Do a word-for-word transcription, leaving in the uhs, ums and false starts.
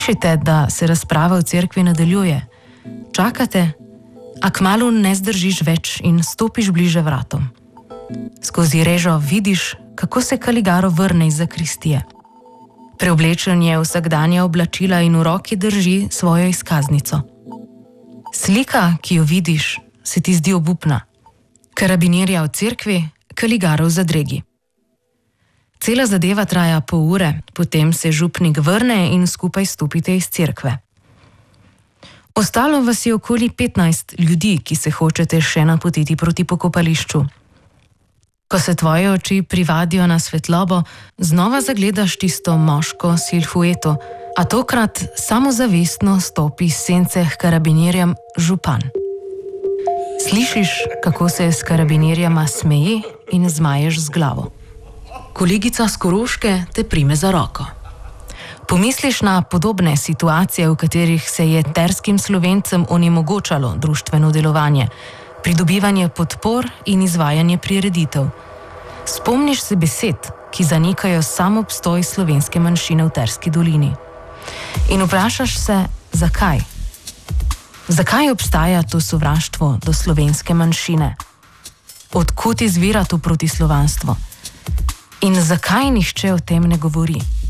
Slišite, da se razprava v cerkvi nadaljuje. Čakate, a kmalu ne zdržiš več in stopiš bliže vratom. Skozi režo vidiš, kako se Caligaro vrne iz zakristije. Preoblečen je v vsakdanja oblačila in v roki drži svojo izkaznico. Slika, ki jo vidiš, se ti zdi obupna. Karabinjerja v cerkvi, Caligaro v zadregi. Cela zadeva traja pol ure, potem se župnik vrne in skupaj stopite iz cerkve. Ostalo vas je okoli petnajst ljudi, ki se hočete še napotiti proti pokopališču. Ko se tvoje oči privadijo na svetlobo, znova zagledaš tisto moško silhueto, a tokrat samozavestno stopi iz sence h karabinjerjem župan. Slišiš, kako se s karabinjerjama smeji in zmaješ z glavo. Kolegica s Koroške te prime za roko. Pomisliš na podobne situacije, v katerih se je terskim Slovencem onemogočalo društveno delovanje, pridobivanje podpor in izvajanje prireditev. Spomniš se besed, ki zanikajo sam obstoj slovenske manjšine v Terski dolini. In vprašaš se, zakaj? Zakaj obstaja to sovraštvo do slovenske manjšine? Odkud izvira to protislovanstvo? In zakaj nihče o tem ne govori?